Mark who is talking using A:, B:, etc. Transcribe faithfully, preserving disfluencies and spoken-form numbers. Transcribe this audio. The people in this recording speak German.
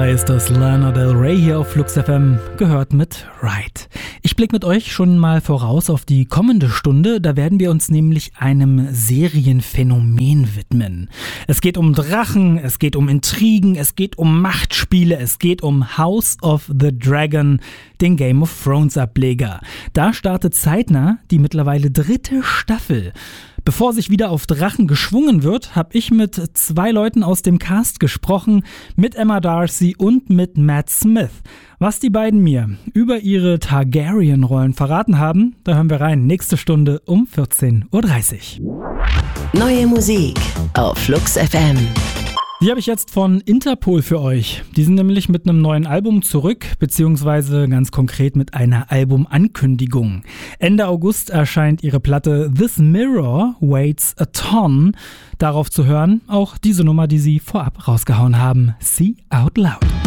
A: Da ist das Lana Del Rey hier auf Flux F M, gehört mit Right. Ich blicke mit euch schon mal voraus auf die kommende Stunde, da werden wir uns nämlich einem Serienphänomen widmen. Es geht um Drachen, es geht um Intrigen, es geht um Machtspiele, es geht um House of the Dragon, den Game of Thrones Ableger. Da startet zeitnah die mittlerweile dritte Staffel. Bevor sich wieder auf Drachen geschwungen wird, habe ich mit zwei Leuten aus dem Cast gesprochen, mit Emma Darcy und mit Matt Smith. Was die beiden mir über ihre Targaryen-Rollen verraten haben, da hören wir rein. Nächste Stunde um vierzehn Uhr dreißig.
B: Neue Musik auf Flux F M.
A: Die habe ich jetzt von Interpol für euch. Die sind nämlich mit einem neuen Album zurück, beziehungsweise ganz konkret mit einer Albumankündigung. Ende August erscheint ihre Platte This Mirror Weighs a Ton. Darauf zu hören auch diese Nummer, die sie vorab rausgehauen haben. See Out Loud.